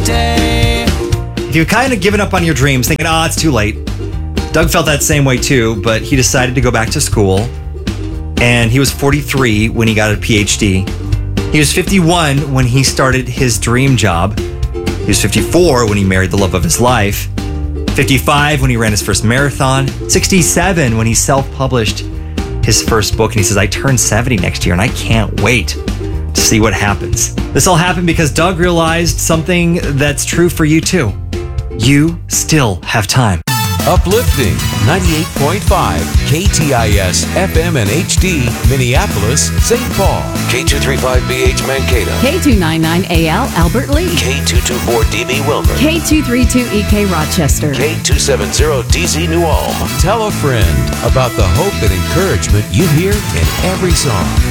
day. If you've kind of given up on your dreams, thinking, it's too late. Doug felt that same way too, but he decided to go back to school. And he was 43 when he got a PhD. He was 51 when he started his dream job. He was 54 when he married the love of his life. 55 when he ran his first marathon. 67 when he self-published his first book. And he says, I turn 70 next year and I can't wait to see what happens. This all happened because Doug realized something that's true for you too. You still have time. Uplifting 98.5 KTIS FM and HD Minneapolis, St. Paul. K235BH Mankato. K299AL Albert Lee. K224DB Wilmer. K232EK Rochester. K270DC New Ulm. Tell a friend about the hope and encouragement you hear in every song.